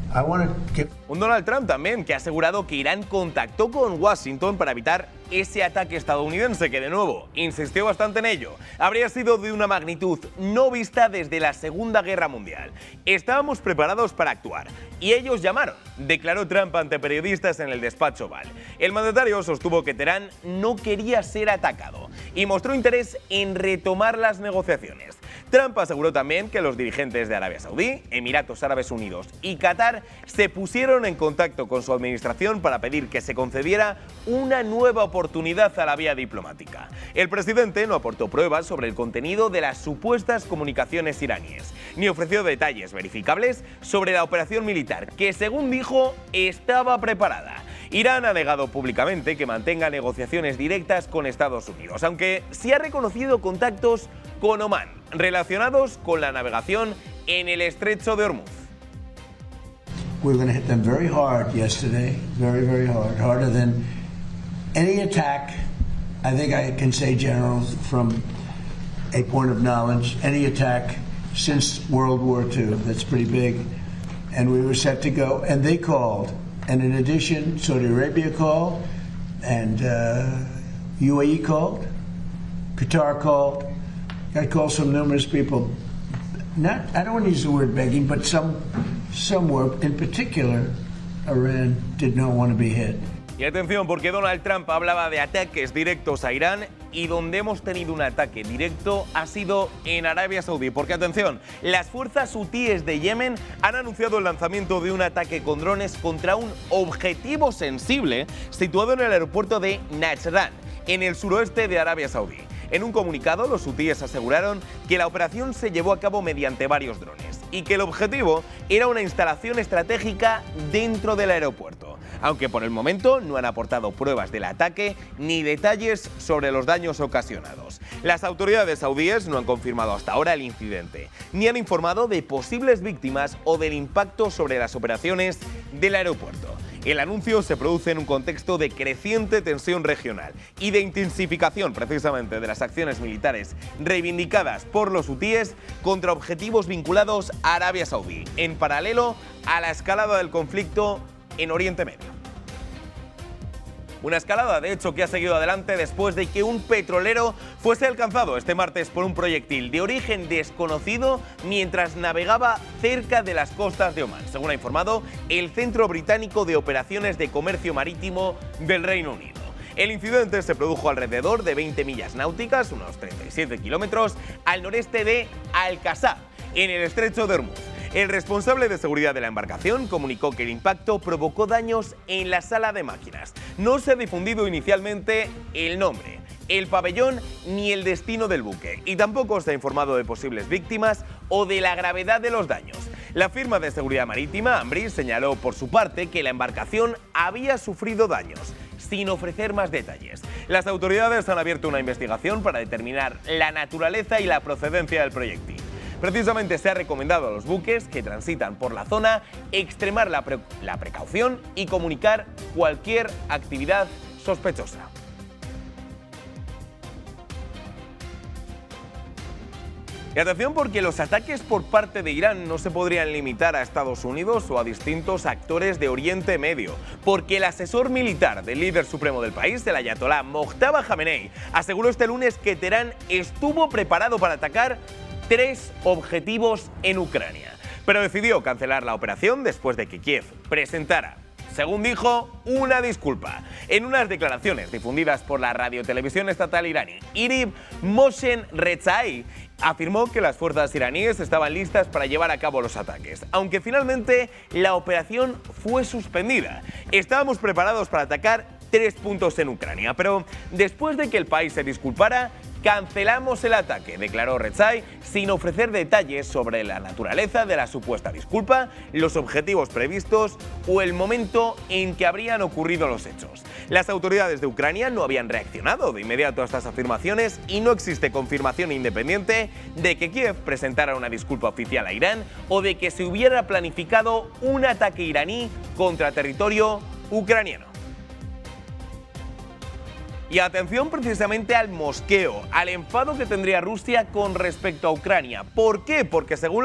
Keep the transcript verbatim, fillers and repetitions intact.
I want to give... Un Donald Trump también que ha asegurado que Irán contactó con Washington para evitar ese ataque estadounidense que, de nuevo, insistió bastante en ello. Habría sido de una magnitud no vista desde la Segunda Guerra Mundial. Estábamos preparados para actuar y ellos llamaron, declaró Trump ante periodistas en el despacho Oval. El mandatario sostuvo que Teherán no quería ser atacado y mostró interés en retomar las negociaciones. Trump aseguró también que los dirigentes de Arabia Saudí, Emiratos Árabes Unidos y Qatar se pusieron en contacto con su administración para pedir que se concediera una nueva oportunidad a la vía diplomática. El presidente no aportó pruebas sobre el contenido de las supuestas comunicaciones iraníes, ni ofreció detalles verificables sobre la operación militar, que según dijo estaba preparada. Irán ha negado públicamente que mantenga negociaciones directas con Estados Unidos, aunque sí ha reconocido contactos con Omán, relacionados con la navegación en el estrecho de Hormuz. We're going to hit them very hard yesterday, very, very hard, harder than any attack. I think I can say, General, from a point of knowledge, any attack since World War Two. That's pretty big. And we were set to go, and they called. And in addition, Saudi Arabia called, and uh, U A E called, Qatar called. I called some numerous people. Not, I don't want to use the word begging, but some, some were. In particular, Iran did not want to be hit. Y atención, porque Donald Trump hablaba de ataques directos a Irán y donde hemos tenido un ataque directo ha sido en Arabia Saudí. Porque atención, las fuerzas hutíes de Yemen han anunciado el lanzamiento de un ataque con drones contra un objetivo sensible situado en el aeropuerto de Najran, en el suroeste de Arabia Saudí. En un comunicado, los hutíes aseguraron que la operación se llevó a cabo mediante varios drones y que el objetivo era una instalación estratégica dentro del aeropuerto, aunque por el momento no han aportado pruebas del ataque ni detalles sobre los daños ocasionados. Las autoridades saudíes no han confirmado hasta ahora el incidente, ni han informado de posibles víctimas o del impacto sobre las operaciones del aeropuerto. El anuncio se produce en un contexto de creciente tensión regional y de intensificación precisamente de las acciones militares reivindicadas por los hutíes contra objetivos vinculados a Arabia Saudí, en paralelo a la escalada del conflicto en Oriente Medio. Una escalada, de hecho, que ha seguido adelante después de que un petrolero fuese alcanzado este martes por un proyectil de origen desconocido mientras navegaba cerca de las costas de Omán, según ha informado el Centro Británico de Operaciones de Comercio Marítimo del Reino Unido. El incidente se produjo alrededor de veinte millas náuticas, unos treinta y siete kilómetros, al noreste de Al-Qasab, en el estrecho de Hormuz. El responsable de seguridad de la embarcación comunicó que el impacto provocó daños en la sala de máquinas. No se ha difundido inicialmente el nombre, el pabellón ni el destino del buque, y tampoco se ha informado de posibles víctimas o de la gravedad de los daños. La firma de seguridad marítima, Ambri, señaló por su parte que la embarcación había sufrido daños, sin ofrecer más detalles. Las autoridades han abierto una investigación para determinar la naturaleza y la procedencia del proyectil. Precisamente se ha recomendado a los buques que transitan por la zona extremar la, pre la precaución y comunicar cualquier actividad sospechosa. Y atención, porque los ataques por parte de Irán no se podrían limitar a Estados Unidos o a distintos actores de Oriente Medio, porque el asesor militar del líder supremo del país, el ayatolá Mojtaba Jamenei, aseguró este lunes que Teherán estuvo preparado para atacar tres objetivos en Ucrania, pero decidió cancelar la operación después de que Kiev presentara, según dijo, una disculpa. En unas declaraciones difundidas por la radiotelevisión estatal iraní, Irib Moshen Rezai afirmó que las fuerzas iraníes estaban listas para llevar a cabo los ataques, aunque finalmente la operación fue suspendida. Estábamos preparados para atacar tres puntos en Ucrania, pero después de que el país se disculpara, cancelamos el ataque, declaró Rezai, sin ofrecer detalles sobre la naturaleza de la supuesta disculpa, los objetivos previstos o el momento en que habrían ocurrido los hechos. Las autoridades de Ucrania no habían reaccionado de inmediato a estas afirmaciones y no existe confirmación independiente de que Kiev presentara una disculpa oficial a Irán o de que se hubiera planificado un ataque iraní contra territorio ucraniano. Y atención precisamente al mosqueo, al enfado que tendría Rusia con respecto a Ucrania. ¿Por qué? Porque según